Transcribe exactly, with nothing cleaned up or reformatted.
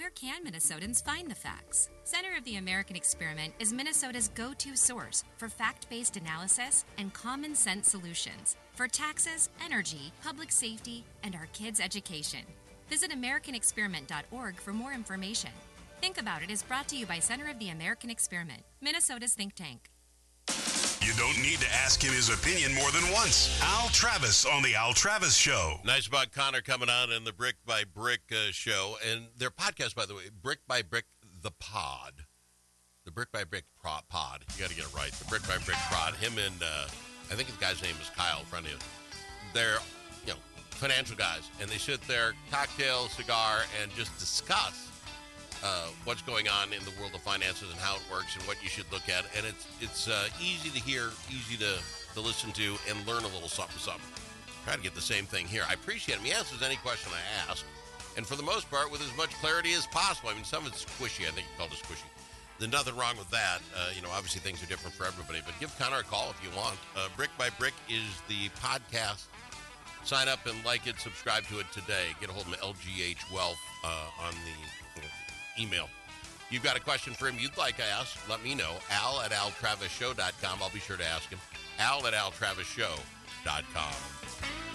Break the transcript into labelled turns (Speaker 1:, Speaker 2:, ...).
Speaker 1: where can Minnesotans find the facts? Center of the American Experiment is Minnesota's go-to source for fact-based analysis and common sense solutions for taxes, energy, public safety, and our kids' education. Visit American Experiment dot org for more information. Think About It is brought to you by Center of the American Experiment, Minnesota's think tank.
Speaker 2: You don't need to ask him his opinion more than once. Al Travis on the Al Travis Show.
Speaker 3: Nice about Connor coming on in the Brick by Brick uh, show. And their podcast, by the way, Brick by Brick, the pod. The Brick by Brick pro- pod. You got to get it right. The Brick by Brick pod. Him and, uh, I think the guy's name is Kyle, friend of his. They're, you know, financial guys. And they sit there, cocktail, cigar, and just discuss Uh, what's going on in the world of finances and how it works and what you should look at. And it's it's uh, easy to hear, easy to, to listen to, and learn a little something, something. Try to get the same thing here. I appreciate him. He answers any question I ask, and for the most part, with as much clarity as possible. I mean, some of it's squishy. I think you called it squishy. There's nothing wrong with that. Uh, you know, obviously things are different for everybody, but give Connor a call if you want. Uh, Brick by Brick is the podcast. Sign up and like it, subscribe to it today. Get a hold of L G H Wealth uh, on the you know, email. You've got a question for him you'd like to ask, let me know. Al at al travis show dot com. I'll be sure to ask him. Al at al travis show dot com.